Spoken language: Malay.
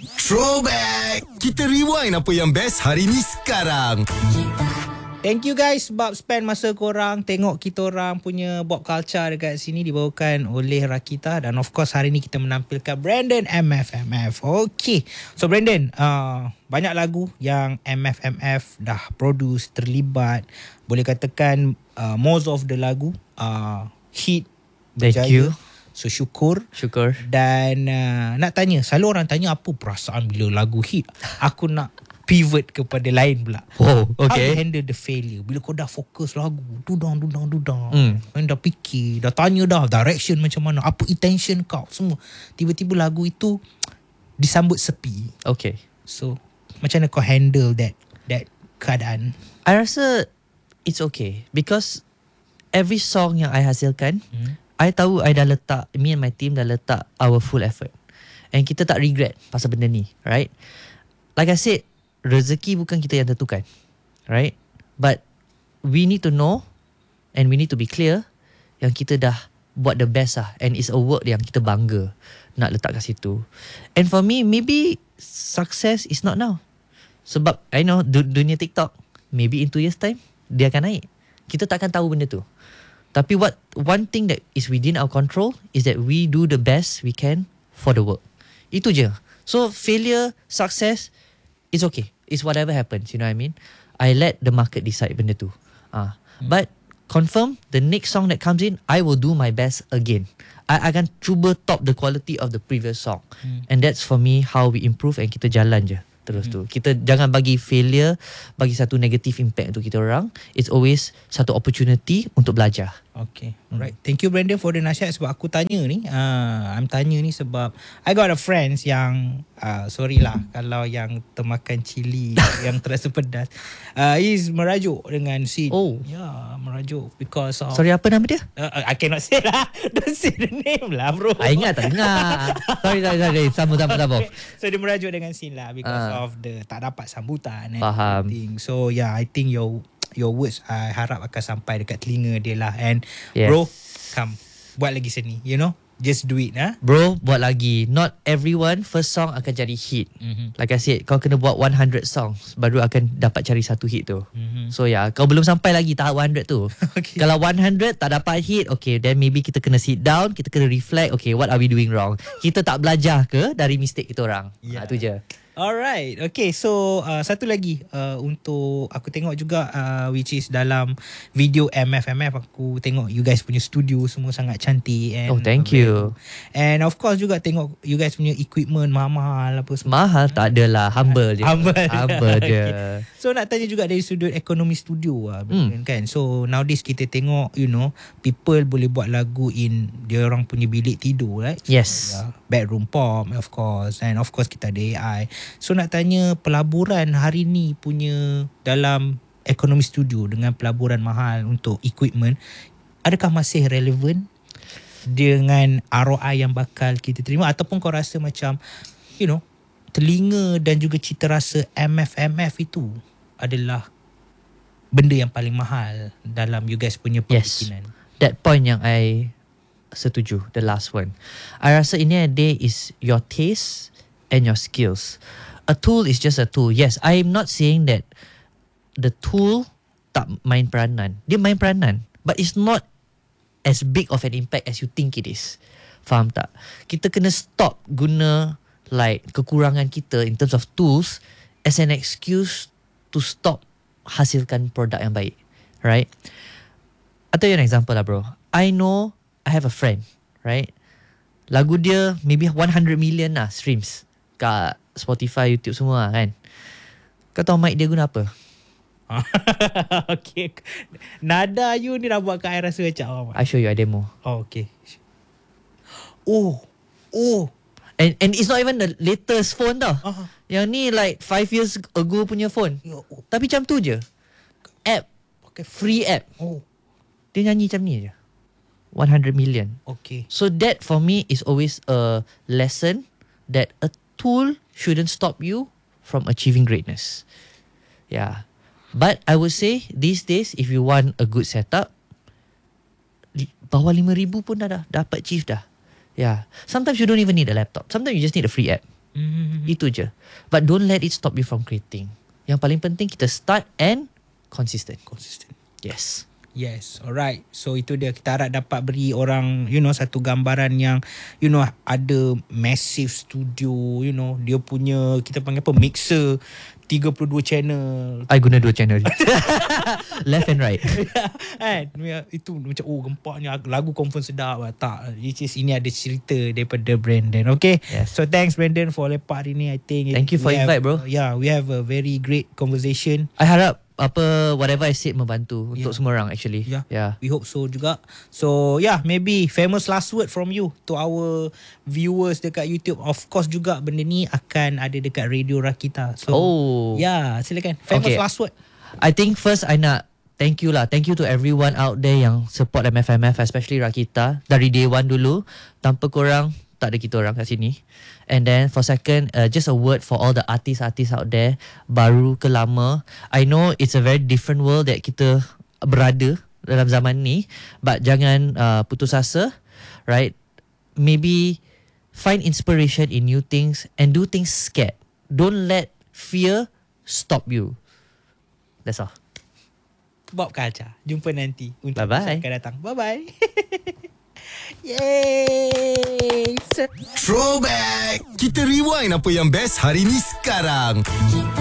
Throwback. Kita rewind apa yang best hari ni sekarang. Thank you guys sebab spend masa korang tengok kita orang punya pop culture dekat sini dibawakan oleh Rakita. Dan of course hari ni kita menampilkan Brandon MFMF. Okay, so Brandon, banyak lagu yang MFMF dah produce, terlibat. Boleh katakan most of the lagu hit, berjaya. Thank you. So syukur. Dan nak tanya, selalu orang tanya apa perasaan bila lagu hit. Aku nak pivot kepada lain pula. Oh, How okay. you handle the failure? Bila kau dah fokus lagu, dudang. Kau dah fikir, dah tanya dah direction macam mana, apa intention kau, semua. Tiba-tiba lagu itu disambut sepi. Okay. So, macam mana kau handle that keadaan? I rasa it's okay because every song yang I hasilkan, I tahu I dah letak, me and my team dah letak our full effort. And kita tak regret pasal benda ni, right? Like I said, rezeki bukan kita yang tentukan, right? But we need to know and we need to be clear yang kita dah buat the best lah. And it's a work yang kita bangga nak letak kat situ. And for me, maybe success is not now. Sebab I know dunia TikTok, maybe in 2 years time, dia akan naik. Kita tak akan tahu benda tu. Tapi one thing that is within our control is that we do the best we can for the work. Itu je. So failure, success, it's okay. It's whatever happens, you know what I mean? I let the market decide benda tu. But confirm, the next song that comes in, I will do my best again. I akan cuba top the quality of the previous song. And that's for me how we improve and kita jalan je terus tu. Kita jangan bagi failure, bagi satu negative impact untuk kita orang. It's always satu opportunity untuk belajar. Okay, alright. Thank you Brandon for the nasihat. Sebab aku tanya ni, I'm tanya ni sebab I got a friends yang sorry lah kalau yang termakan cili yang terasa pedas. He's merajuk dengan Sid. Oh. Yeah, merajuk because of Sorry, apa nama dia? I cannot say lah. Don't say the name lah bro. I ingat tak dengar. Sorry. Sambung. Okay. So dia merajuk dengan Sin lah because of the tak dapat sambutan. Faham. Everything. So yeah, I think your words I harap akan sampai dekat telinga dia lah. And Yes. bro, come buat lagi seni, you know, just do it. Bro, buat lagi. Not everyone first song akan jadi hit. Like I said, kau kena buat 100 songs baru akan dapat cari satu hit tu. So kau belum sampai lagi tahap 100 tu. Okay. Kalau 100 tak dapat hit, okay, then maybe kita kena sit down, kita kena reflect, okay, what are we doing wrong? Kita tak belajar ke dari mistake kita orang? Yeah. Itu je. Alright, okay, so satu lagi untuk aku tengok juga which is dalam video MFMF, aku tengok you guys punya studio semua sangat cantik and thank you. And of course juga tengok you guys punya equipment mahal-mahal apa semua. Mahal tak adalah, humble je. Humble je. Okay. So nak tanya juga dari sudut ekonomi studio kan. So nowadays kita tengok, you know, people boleh buat lagu in dia orang punya bilik tidur, right? Yes. Bedroom pop of course. And of course kita ada AI. So nak tanya pelaburan hari ni punya dalam ekonomi studio dengan pelaburan mahal untuk equipment, adakah masih relevan dengan ROI yang bakal kita terima, ataupun kau rasa macam, you know, telinga dan juga cita rasa MFMF itu adalah benda yang paling mahal dalam you guys punya pemikiran? That point yang I setuju, the last one. I rasa ini day is your taste and your skills. A tool is just a tool. Yes, I'm not saying that the tool tak main peranan. Dia main peranan, but it's not as big of an impact as you think it is. Faham tak? Kita kena stop guna like kekurangan kita in terms of tools as an excuse to stop hasilkan produk yang baik. Right? I'll tell you an example lah bro. I know I have a friend, right? Lagu dia maybe 100 million lah streams kat Spotify, YouTube semua kan. Kau tahu mic dia guna apa? Okay. Nada you ni dah buat kat I rasa macam I show you a demo. Oh, okay. Oh. And it's not even the latest phone tau. Yang ni like 5 years ago punya phone. Tapi macam tu je. App. Okay. Free app. Oh. Dia nyanyi macam ni je. 100 million. Okay. So that for me is always a lesson that a tool shouldn't stop you from achieving greatness. Yeah. But I would say these days if you want a good setup, bawah 5,000 pun dah dapat achieve dah. Yeah. Sometimes you don't even need a laptop. Sometimes you just need a free app. Itu je. But don't let it stop you from creating. Yang paling penting kita start and consistent. Yes. Yes, alright. So itu dia, kita harap dapat beri orang, satu gambaran yang, ada massive studio, dia punya, kita panggil apa, mixer, 32 channel. I guna 2 channel. Left and right. Kan? Itu macam, gempaknya, lagu confirm sedap lah. Tak, ini ada cerita daripada Brandon. Okay, Yes. so thanks Brandon for lepak hari ni. I think Thank you for invite, bro. Yeah, we have a very great conversation. I harap whatever I said membantu untuk semua orang actually. Yeah. We hope so juga. So maybe famous last word from you to our viewers dekat YouTube. Of course juga benda ni akan ada dekat Radio Rakita. So silakan. Famous last word. I think first I nak thank you to everyone out there yang support MFMF, especially Rakita dari day one dulu. Tanpa korang tak ada kita orang kat sini. And then for second, just a word for all the artists out there, baru ke lama. I know it's a very different world that kita berada dalam zaman ni, but jangan putus asa, right? Maybe find inspiration in new things and do things scared. Don't let fear stop you. That's all. Bob Culture. Jumpa nanti untuk Bye-bye. episod akan datang. Bye-bye. Yay! Throwback. Kita rewind apa yang best hari ni sekarang.